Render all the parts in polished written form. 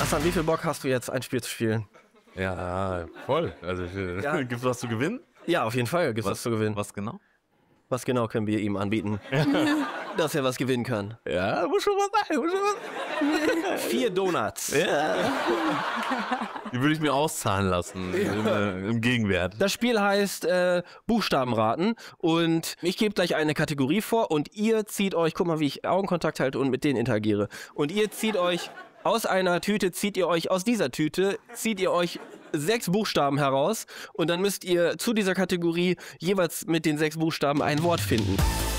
Hassan, wie viel Bock hast du jetzt, ein Spiel zu spielen? Ja, voll. Also, gibt's was zu gewinnen? Ja, auf jeden Fall gibt's was zu gewinnen. Was genau? Was genau können wir ihm anbieten? Dass er was gewinnen kann. Ja, muss schon was sein. 4 Donuts. Ja. Die würde ich mir auszahlen lassen, im Gegenwert. Das Spiel heißt Buchstabenraten und ich gebe gleich eine Kategorie vor und ihr zieht euch, guck mal, wie ich Augenkontakt halte und mit denen interagiere. Und ihr zieht euch aus einer Tüte, aus dieser Tüte zieht ihr euch 6 Buchstaben heraus und dann müsst ihr zu dieser Kategorie jeweils mit den 6 Buchstaben ein Wort finden.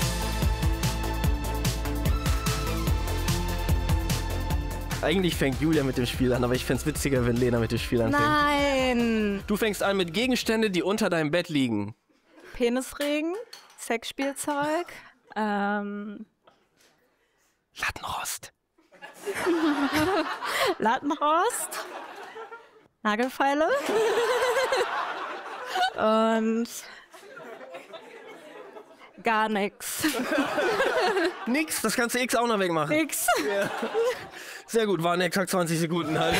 Eigentlich fängt Julia mit dem Spiel an, aber ich fänd's witziger, wenn Lena mit dem Spiel anfängt. Nein! Du fängst an mit Gegenständen, die unter deinem Bett liegen. Penisregen, Sexspielzeug, Lattenrost. Lattenrost, Nagelfeile und gar nix. Nix, das kannst du X auch noch wegmachen. Nix. Ja. Sehr gut, waren exakt 20 Sekunden halt.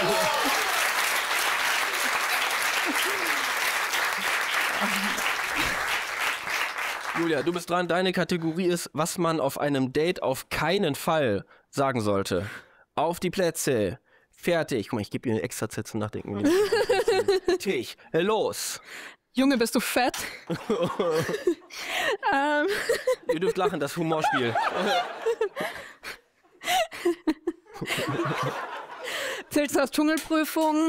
Julia, du bist dran. Deine Kategorie ist, was man auf einem Date auf keinen Fall sagen sollte. Auf die Plätze. Fertig. Guck mal, ich gebe dir einen extra Zeit zum Nachdenken. Tisch. Los. Junge, bist du fett? Ihr dürft lachen, das Humorspiel. Zählst du als Dschungelprüfung?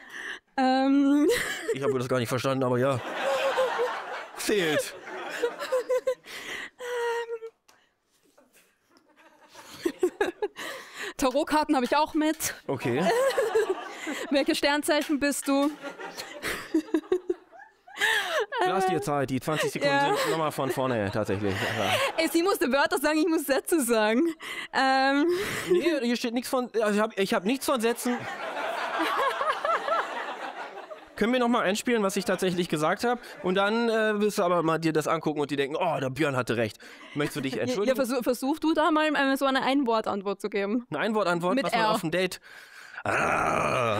Ich habe das gar nicht verstanden, aber ja. Zählt. Tarotkarten habe ich auch mit. Okay. Welche Sternzeichen bist du? Lass dir Zeit, die 20 Sekunden Ja. sind nochmal von vorne tatsächlich. Ja. Ey, sie musste Wörter sagen, ich muss Sätze sagen. Nee, hier steht nichts von. Also ich hab nichts von Sätzen. Können wir nochmal einspielen, was ich tatsächlich gesagt habe? Und dann wirst du aber mal dir das angucken und die denken, oh, der Björn hatte recht. Möchtest du dich entschuldigen? Ja, versuch du da mal so eine Ein-Wort-Antwort zu geben. Eine Einwortantwort, Mit was man R. auf dem Date. Ah.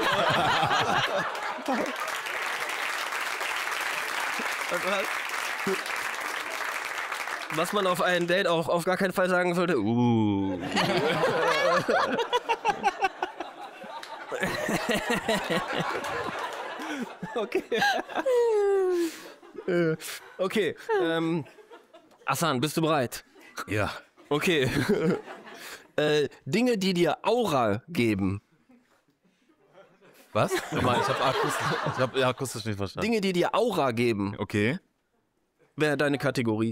Was man auf einem Date auch auf gar keinen Fall sagen sollte. Okay. Okay. Hassan, bist du bereit? Ja. Okay. Dinge, die dir Aura geben. Was? Nochmal, ich habe akustisch nicht verstanden. Dinge, die dir Aura geben, Okay. wäre deine Kategorie.